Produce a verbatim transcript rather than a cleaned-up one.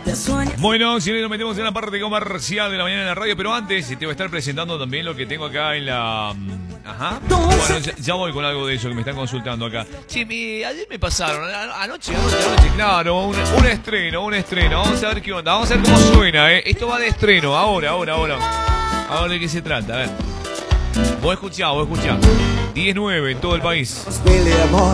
Bueno, si nos metemos en la parte comercial de la mañana en la radio, pero antes te voy a estar presentando también lo que tengo acá en la... Ajá. Bueno, ya, ya voy con algo de eso que me están consultando acá. Che, me, ayer me pasaron, anoche, anoche, anoche, claro, un, un estreno, un estreno. Vamos a ver qué onda, vamos a ver cómo suena, ¿eh? Esto va de estreno, ahora, ahora, ahora. Ahora de qué se trata, a ver. Vos escuchá, vos escuchá. diez nueve en todo el país.